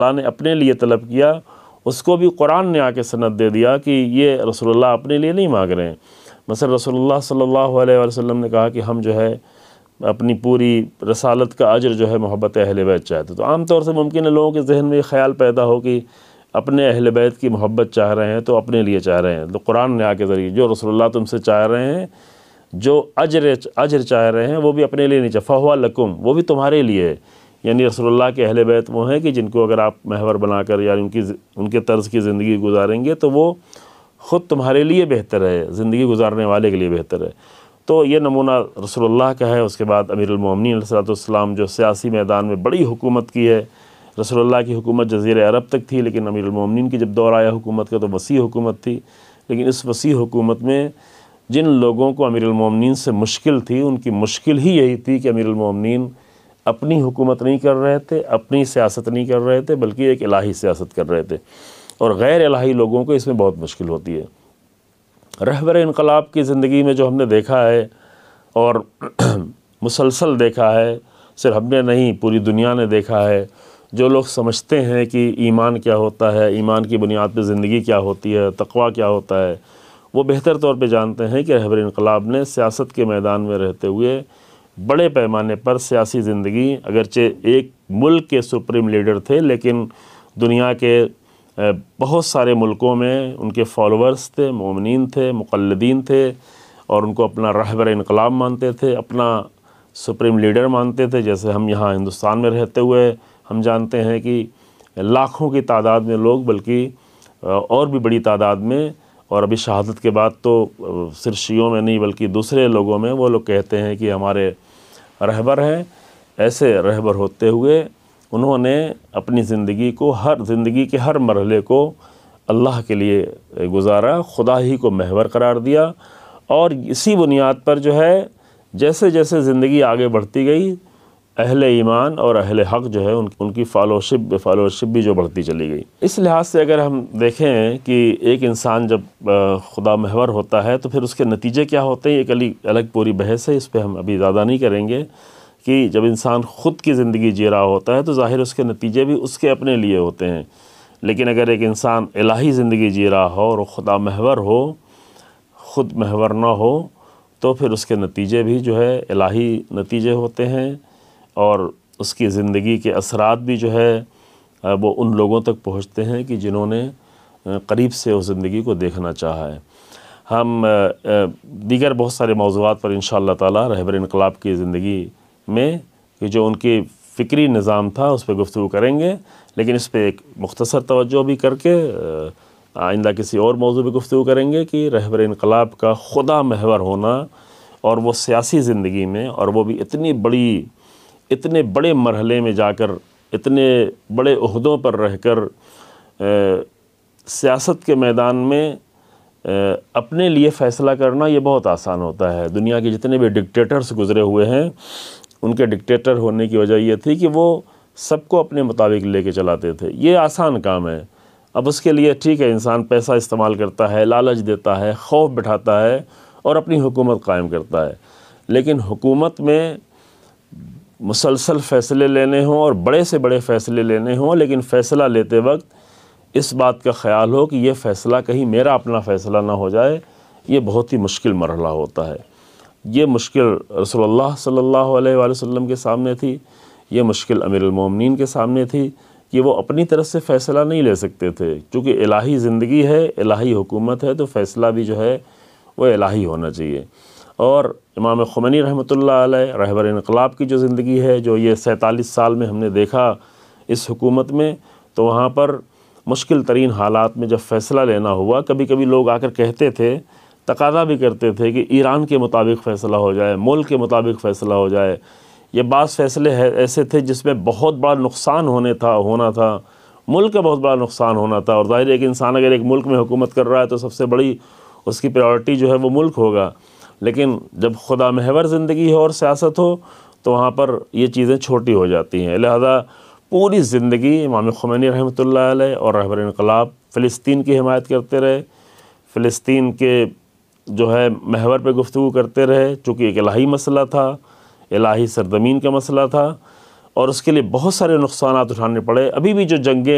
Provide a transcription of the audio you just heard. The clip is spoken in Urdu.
اللہ نے اپنے لیے طلب کیا، اس کو بھی قرآن نے آ کے سند دے دیا کہ یہ رسول اللہ اپنے لیے نہیں مانگ رہے ہیں۔ مثلا رسول اللہ صلی اللہ علیہ وسلم نے کہا کہ ہم جو ہے اپنی پوری رسالت کا اجر جو ہے محبت اہل بیت چاہتے، تو عام طور سے ممکن ہے لوگوں کے ذہن میں یہ خیال پیدا ہو کہ اپنے اہل بیت کی محبت چاہ رہے ہیں تو اپنے لیے چاہ رہے ہیں۔ تو قرآن نے آ کے ذریعے جو رسول اللہ تم سے چاہ رہے ہیں، جو اجر چاہ رہے ہیں، وہ بھی اپنے لیے نہیں چاہ، فَهُوَ لَكُمْ، وہ بھی تمہارے لیے ہے۔ یعنی رسول اللہ کے اہل بیت وہ ہیں کہ جن کو اگر آپ محور بنا کر یا ان کے طرز کی زندگی گزاریں گے تو وہ خود تمہارے لیے بہتر ہے، زندگی گزارنے والے کے لیے بہتر ہے۔ تو یہ نمونہ رسول اللہ کا ہے۔ اس کے بعد امیر المومنین علیہ السلام جو سیاسی میدان میں بڑی حکومت کی ہے۔ رسول اللہ کی حکومت جزیرہ عرب تک تھی، لیکن امیر المومنین کی جب دور آیا حکومت کا تو وسیع حکومت تھی۔ لیکن اس وسیع حکومت میں جن لوگوں کو امیر المومنین سے مشکل تھی، ان کی مشکل ہی یہی تھی کہ امیر المومنین اپنی حکومت نہیں کر رہے تھے، اپنی سیاست نہیں کر رہے تھے، بلکہ ایک الہی سیاست کر رہے تھے، اور غیر الہی لوگوں کو اس میں بہت مشکل ہوتی ہے۔ رہبر انقلاب کی زندگی میں جو ہم نے دیکھا ہے اور مسلسل دیکھا ہے، صرف ہم نے نہیں پوری دنیا نے دیکھا ہے، جو لوگ سمجھتے ہیں کہ ایمان کیا ہوتا ہے، ایمان کی بنیاد پہ زندگی کیا ہوتی ہے، تقویٰ کیا ہوتا ہے، وہ بہتر طور پہ جانتے ہیں کہ رہبر انقلاب نے سیاست کے میدان میں رہتے ہوئے بڑے پیمانے پر سیاسی زندگی، اگرچہ ایک ملک کے سپریم لیڈر تھے، لیکن دنیا کے بہت سارے ملکوں میں ان کے فالوورز تھے، مومنین تھے، مقلدین تھے، اور ان کو اپنا رہبر انقلاب مانتے تھے، اپنا سپریم لیڈر مانتے تھے۔ جیسے ہم یہاں ہندوستان میں رہتے ہوئے ہم جانتے ہیں کہ لاکھوں کی تعداد میں لوگ، بلکہ اور بھی بڑی تعداد میں، اور ابھی شہادت کے بعد تو صرف شیعوں میں نہیں بلکہ دوسرے لوگوں میں وہ لوگ کہتے ہیں کہ ہمارے رہبر ہیں۔ ایسے رہبر ہوتے ہوئے انہوں نے اپنی زندگی کے ہر مرحلے کو اللہ کے لیے گزارا، خدا ہی کو محور قرار دیا، اور اسی بنیاد پر جو ہے جیسے جیسے زندگی آگے بڑھتی گئی، اہل ایمان اور اہل حق جو ہے ان کی فالوورشپ بھی جو بڑھتی چلی گئی۔ اس لحاظ سے اگر ہم دیکھیں کہ ایک انسان جب خدا محور ہوتا ہے تو پھر اس کے نتیجے کیا ہوتے ہیں، ایک الگ پوری بحث ہے، اس پہ ہم ابھی زیادہ نہیں کریں گے، کہ جب انسان خود کی زندگی جی رہا ہوتا ہے تو ظاہر اس کے نتیجے بھی اس کے اپنے لیے ہوتے ہیں، لیکن اگر ایک انسان الہی زندگی جی رہا ہو اور خدا محور ہو، خود محور نہ ہو، تو پھر اس کے نتیجے بھی جو ہے الہی نتیجے ہوتے ہیں، اور اس کی زندگی کے اثرات بھی جو ہے وہ ان لوگوں تک پہنچتے ہیں کہ جنہوں نے قریب سے اس زندگی کو دیکھنا چاہا ہے۔ ہم دیگر بہت سارے موضوعات پر انشاءاللہ تعالی رہبر انقلاب کی زندگی میں کہ جو ان کی فکری نظام تھا اس پہ گفتگو کریں گے، لیکن اس پہ ایک مختصر توجہ بھی کر کے آئندہ کسی اور موضوع پہ گفتگو کریں گے کہ رہبر انقلاب کا خدا محور ہونا، اور وہ سیاسی زندگی میں، اور وہ بھی اتنے بڑے مرحلے میں جا کر، اتنے بڑے عہدوں پر رہ کر سیاست کے میدان میں اپنے لیے فیصلہ کرنا، یہ بہت آسان ہوتا ہے۔ دنیا کے جتنے بھی ڈکٹیٹرز گزرے ہوئے ہیں، ان کے ڈکٹیٹر ہونے کی وجہ یہ تھی کہ وہ سب کو اپنے مطابق لے کے چلاتے تھے۔ یہ آسان کام ہے۔ اب اس کے لیے ٹھیک ہے، انسان پیسہ استعمال کرتا ہے، لالچ دیتا ہے، خوف بٹھاتا ہے اور اپنی حکومت قائم کرتا ہے، لیکن حکومت میں مسلسل فیصلے لینے ہوں اور بڑے سے بڑے فیصلے لینے ہوں، لیکن فیصلہ لیتے وقت اس بات کا خیال ہو کہ یہ فیصلہ کہیں میرا اپنا فیصلہ نہ ہو جائے، یہ بہت ہی مشکل مرحلہ ہوتا ہے۔ یہ مشکل رسول اللہ صلی اللہ علیہ وآلہ وسلم کے سامنے تھی، یہ مشکل امیر المومنین کے سامنے تھی کہ وہ اپنی طرف سے فیصلہ نہیں لے سکتے تھے، چونکہ الہی زندگی ہے، الہی حکومت ہے، تو فیصلہ بھی جو ہے وہ الہی ہونا چاہیے۔ اور امام خمینی رحمۃ اللہ علیہ، رہبر انقلاب کی جو زندگی ہے، جو یہ 47 سال میں ہم نے دیکھا اس حکومت میں، تو وہاں پر مشکل ترین حالات میں جب فیصلہ لینا ہوا، کبھی کبھی لوگ آ کر کہتے تھے، تقاضا بھی کرتے تھے کہ ایران کے مطابق فیصلہ ہو جائے، ملک کے مطابق فیصلہ ہو جائے۔ یہ بعض فیصلے ایسے تھے جس میں بہت بڑا نقصان ہونا تھا، ملک کا بہت بڑا نقصان ہونا تھا، اور ظاہر ہے کہ انسان اگر ایک ملک میں حکومت کر رہا ہے تو سب سے بڑی اس کی پریورٹی جو ہے وہ ملک ہوگا، لیکن جب خدا محور زندگی ہو اور سیاست ہو تو وہاں پر یہ چیزیں چھوٹی ہو جاتی ہیں۔ لہذا پوری زندگی امام خمینی رحمۃ اللہ علیہ اور رہبر انقلاب فلسطین کی حمایت کرتے رہے، فلسطین کے جو ہے محور پہ گفتگو کرتے رہے، چونکہ ایک الہی مسئلہ تھا، الہی سرزمین کا مسئلہ تھا، اور اس کے لیے بہت سارے نقصانات اٹھانے پڑے۔ ابھی بھی جو جنگیں